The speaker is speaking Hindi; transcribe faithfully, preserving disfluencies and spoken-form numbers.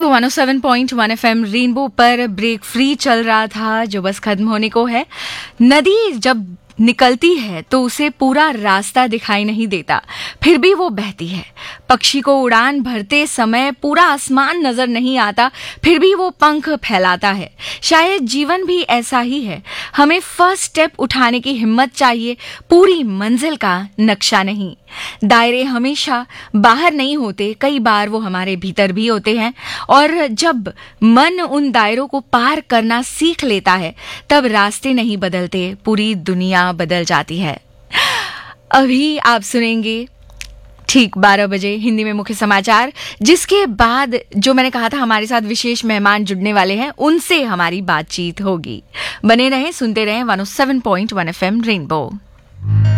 तो one O seven point one FM rainbow पर ब्रेक फ्री चल रहा था जो बस खत्म होने को है। नदी जब निकलती है तो उसे पूरा रास्ता दिखाई नहीं देता, फिर भी वो बहती है। पक्षी को उड़ान भरते समय पूरा आसमान नजर नहीं आता, फिर भी वो पंख फैलाता है। शायद जीवन भी ऐसा ही है, हमें फर्स्ट स्टेप उठाने की हिम्मत चाहिए, पूरी मंजिल का नक्शा नहीं। दायरे हमेशा बाहर नहीं होते, कई बार वो हमारे भीतर भी होते हैं, और जब मन उन दायरों को पार करना सीख लेता है तब रास्ते नहीं बदलते, पूरी दुनिया बदल जाती है। अभी आप सुनेंगे ठीक बारह बजे हिंदी में मुख्य समाचार, जिसके बाद जो मैंने कहा था हमारे साथ विशेष मेहमान जुड़ने वाले हैं, उनसे हमारी बातचीत होगी। बने रहें, सुनते रहें one O seven point one FM rainbow.